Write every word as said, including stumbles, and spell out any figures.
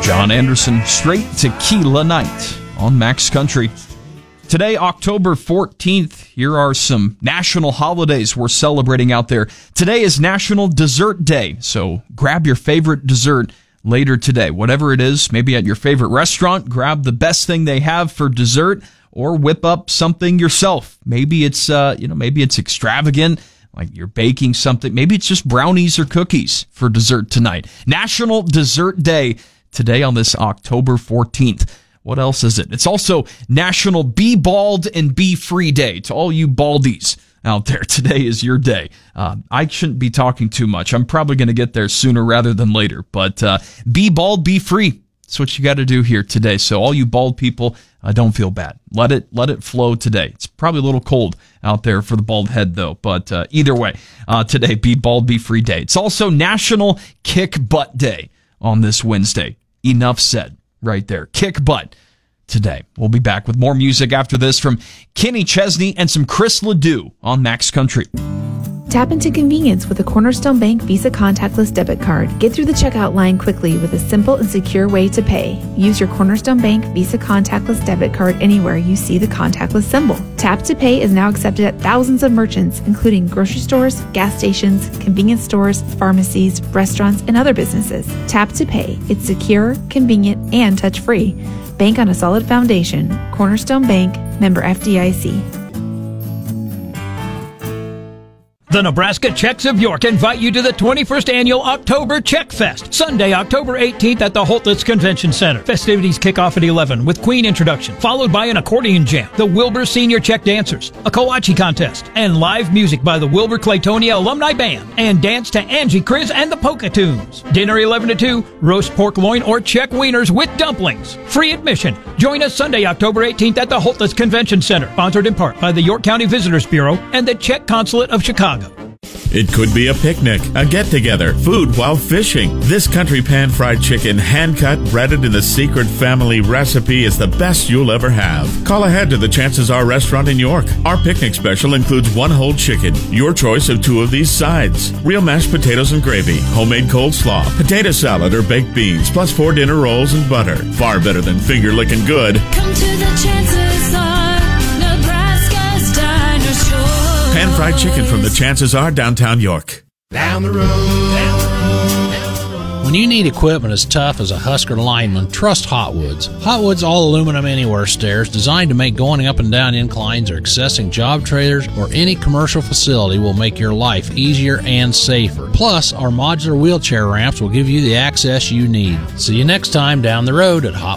John Anderson, Straight Tequila Night on Max Country. Today, October fourteenth, here are some national holidays we're celebrating out there. Today is National Dessert Day, so grab your favorite dessert later today. Whatever it is, maybe at your favorite restaurant, grab the best thing they have for dessert or whip up something yourself. Maybe it's, uh, you know, maybe it's extravagant, like you're baking something. Maybe it's just brownies or cookies for dessert tonight. National Dessert Day today on this October fourteenth. What else is it? It's also National Be Bald and Be Free Day. To all you baldies out there, today is your day. Uh, I shouldn't be talking too much. I'm probably going to get there sooner rather than later. But uh, be bald, be free. That's what you got to do here today. So all you bald people, uh, don't feel bad. Let it let it flow today. It's probably a little cold out there for the bald head, though. But uh, either way, uh, today, Be Bald, Be Free Day. It's also National Kick Butt Day on this Wednesday. Enough said. Right there. Kick butt today. We'll be back with more music after this from Kenny Chesney and some Chris Ledoux on Max Country. Tap into convenience with a Cornerstone Bank Visa contactless debit card. Get through the checkout line quickly with a simple and secure way to pay. Use your Cornerstone Bank Visa contactless debit card anywhere you see the contactless symbol. Tap to Pay is now accepted at thousands of merchants, including grocery stores, gas stations, convenience stores, pharmacies, restaurants, and other businesses. Tap to Pay. It's secure, convenient, and touch-free. Bank on a solid foundation. Cornerstone Bank, member F D I C. The Nebraska Czechs of York invite you to the twenty-first Annual October Czech Fest, Sunday, October eighteenth at the Holtitz Convention Center. Festivities kick off at eleven with Queen introduction, followed by an accordion jam, the Wilbur Senior Czech Dancers, a Kowachi contest, and live music by the Wilbur Claytonia Alumni Band, and dance to Angie Kriz and the Polka Tunes. Dinner eleven to two, roast pork loin or Czech wieners with dumplings. Free admission. Join us Sunday, October eighteenth at the Holtitz Convention Center, sponsored in part by the York County Visitors Bureau and the Czech Consulate of Chicago. It could be a picnic, a get-together, food while fishing. This country pan-fried chicken, hand-cut, breaded in the secret family recipe is the best you'll ever have. Call ahead to the Chances Are restaurant in York. Our picnic special includes one whole chicken, your choice of two of these sides, real mashed potatoes and gravy, homemade coleslaw, potato salad or baked beans, plus four dinner rolls and butter. Far better than finger-licking good. Come to the Chances Are, Nebraska's Diner Store. Pan-fried chicken from the Chances Are, downtown York. Down the road. Down the road. When you need equipment as tough as a Husker lineman, trust Hotwoods. Hotwoods All Aluminum Anywhere stairs designed to make going up and down inclines or accessing job trailers or any commercial facility will make your life easier and safer. Plus, our modular wheelchair ramps will give you the access you need. See you next time down the road at Hot